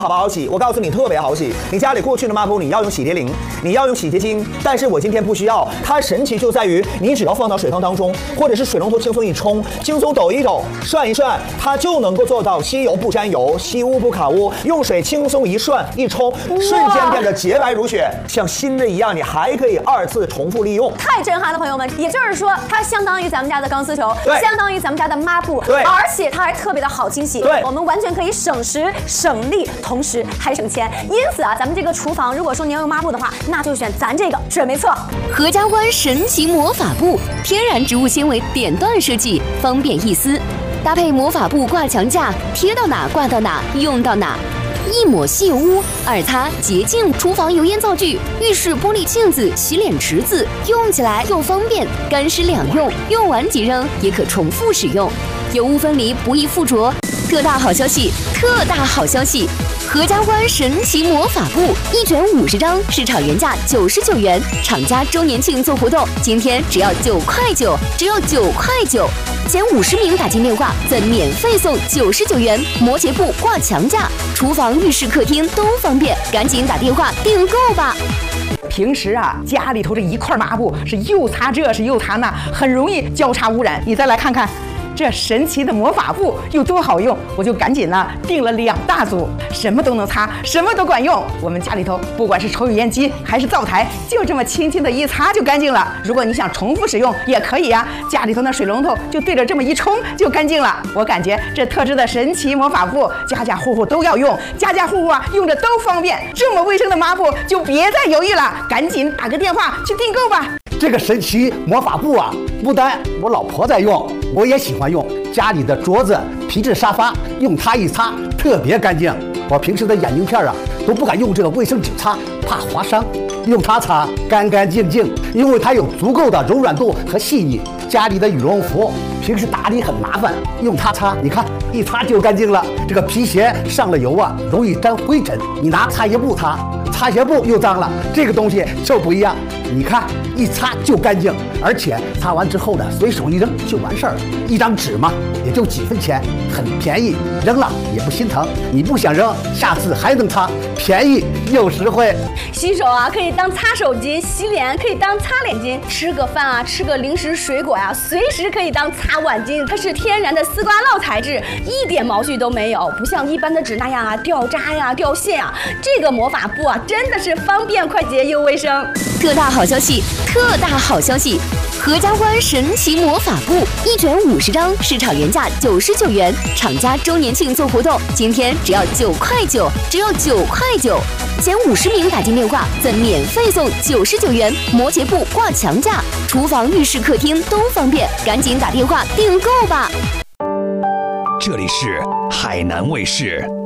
好不好洗？我告诉你，特别好洗。你家里过去的抹布，你要用洗涤灵，你要用洗洁精，但是我今天不需要。它神奇就在于，你只要放到水汤当中，或者是水龙头轻松一冲，轻松抖一抖，涮一涮，它就能够做到吸油不沾油，吸污不卡污。用水轻松一涮一冲，瞬间变得洁白如雪，像新的一样。你还可以2次重复利用， 太震撼了，朋友们！也就是说，它相当于咱们家的钢丝球，相当于咱们家的抹布，而且它还特别的好清洗。我们完全可以省时省力。同时还省钱，因此啊，咱们这个厨房如果说你要用抹布的话，那就选咱这个准没错。 合家欢神奇魔法布，天然植物纤维点段设计，方便易撕，搭配魔法布挂墙架，贴到哪挂到哪，用到哪。一抹吸油污，2擦洁净，厨房油烟灶具、浴室玻璃镜子、洗脸池子，用起来又方便，干湿两用，用完即扔，也可重复使用，油污分离，不易附着。特大好消息！特大好消息！合家欢神奇魔法布1卷50张，市场原价99元，厂家周年庆做活动，今天只要9块9，只要9块9，前50名打进电话，再免费送99元摩羯布挂墙架，厨房、浴室、客厅都方便，赶紧打电话订购吧。 平时啊，家里头这一块抹布是又擦这是又擦那，很容易交叉污染。你再来看看。这神奇的魔法布有多好用，我就赶紧呢订了2大组，什么都能擦，什么都管用。我们家里头不管是抽油烟机还是灶台，就这么轻轻的一擦就干净了。如果你想重复使用也可以呀，家里头那水龙头就对着这么一冲就干净了。我感觉这特制的神奇魔法布，家家户户都要用，家家户户啊用着都方便。这么卫生的抹布就别再犹豫了，赶紧打个电话去订购吧。 这个神奇魔法布啊，不单我老婆在用，我也喜欢用。家里的桌子、皮质沙发，用它一擦特别干净。我平时的眼镜片啊，都不敢用这个卫生纸擦，怕划伤。用它擦干干净净，因为它有足够的柔软度和细腻。家里的羽绒服平时打理很麻烦，用它擦，你看一擦就干净了。这个皮鞋上了油啊，容易沾灰尘，你拿擦鞋布擦，擦鞋布又脏了。这个东西就不一样，你看一擦就干净，而且擦完之后呢，随手一扔就完事儿了。1张纸嘛，也就几分钱，很便宜，扔了也不心疼。你不想扔，下次还能擦，便宜又实惠。 洗手啊，可以当擦手巾；洗脸可以当擦脸巾；吃个饭啊，吃个零食水果呀，随时可以当擦碗巾。它是天然的丝瓜酪材质，一点毛絮都没有，不像一般的纸那样啊掉渣呀、掉线啊。这个魔法布啊，真的是方便快捷又卫生。 特大好消息！特大好消息！合家欢神奇魔法布1卷50张，市场原价99元，厂家周年庆做活动，今天只要9块9，只要9块9，前50名打进电话，再免费送99元摩羯布挂墙架，厨房、浴室、客厅都方便，赶紧打电话订购吧。 这里是海南卫视。